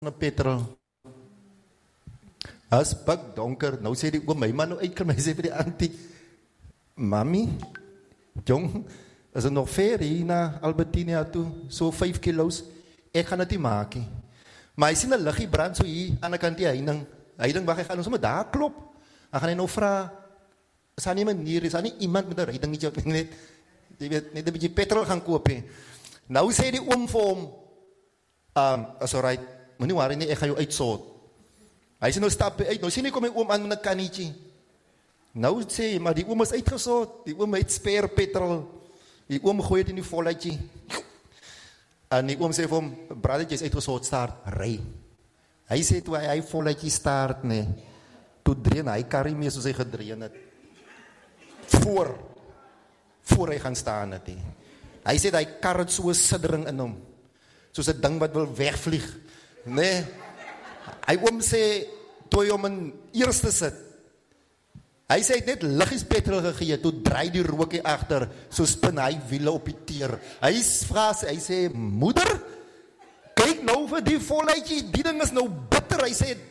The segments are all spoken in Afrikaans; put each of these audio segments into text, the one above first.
'n petrol. As pik donker, nou sê die oom, my man nou uitkom, hy sê vir die auntie, Mami, jong, is het nog ver hier na Albertinia toe, so 5 kilo's, ek gaan dit nie maak nie. Maar hy sien 'n liggie brand so hier, aan die kant die heining, wag, hy gaan ons sommer daar klop, dan gaan hy nou vra, is daar nie 'n manier, is daar nie iemand met 'n rydingetje, net 'n bietjie petrol gaan koop nie. Nou sê die oom vir hom, as alright, moenie worry nie, ek gaan jou uitsort. Hy sê nou stap uit, nou sien ek kom my oom aan met 'n kannetjie. Nou sê, maar die oom is uitgesort, die oom het spare petrol, die oom gooi dit in die voluitjie. En die oom sê vir hom, brothertjie is uitgesort, start, ry. Hy sê toe hy voluitjie start, nee, toe dreen hy karrie mee soos hy gedreen het. Voor hy gaan staan het. Hy sê hy kar het so 'n siddering in hom, soos 'n ding wat wil wegvlieg. Nee, hy oom sê, toe hy hom in eerste sit, hy sê hy het net liggies petrol gegee, toe draai die rookie agter, so spin hy wiele op die teer. Hy sê, moeder, kyk nou vir die voluitjie, die ding is nou bitter. Hy sê,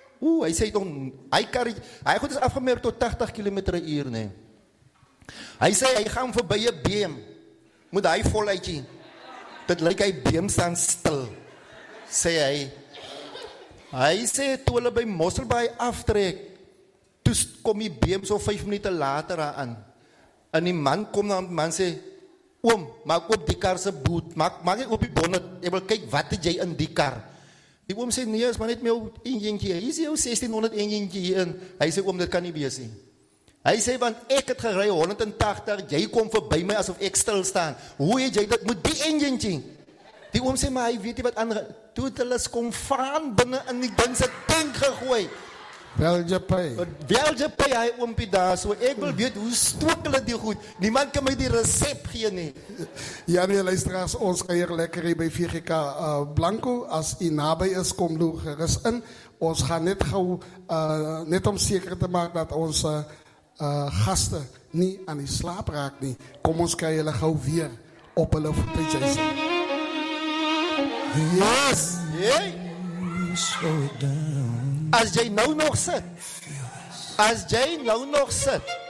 hy goed is afgemerk tot 80 km/h, nee. Hy sê, hy gaan verby 'n beem, moet hy voluitjie, dit lyk hy beem staan stil, sê hy. Hy sê, toe hulle by Mosselbaai aftrek, toe kom die beem so 5 minute later aan. En die man kom na die man sê, oom, maak op die kar se boot, maak jy op die bonnet, jy wil kyk, wat het jy in die kar? Die oom sê, nee, is maar net my enjentjie, hier is jou 1600 enjentjie hierin. Hy sê, oom, dit kan nie wees nie. Hy sê, want ek het gery 180, jy kom verby my asof ek stil staan. Hoe het jy dit met die enjentjie? Die oom sê, maar hy weet nie wat ander, toe het hulle kom vaan binne in die ding se tank gegooi. Weljapai, hy oompie daar, so ek wil weet, hoe stook hulle die goed? Niemand kan my die resep gee nie. ja nee, luisteraars, ons kuier lekker hier by VGK Blanco, as u naby is, kom loer gerus in. Ons gaan net gauw, net om seker te maak dat onze gaste nie aan die slaap raak nie, kom ons kuier hulle gauw weer op hulle voete, Jason. Yes! Hey. As jy nou nog sit,